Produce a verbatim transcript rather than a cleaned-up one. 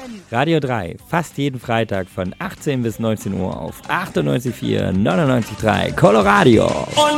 Radio drei, fast jeden Freitag von achtzehn bis neunzehn Uhr auf achtundneunzig Komma vier, neunundneunzig Komma drei Coloradio.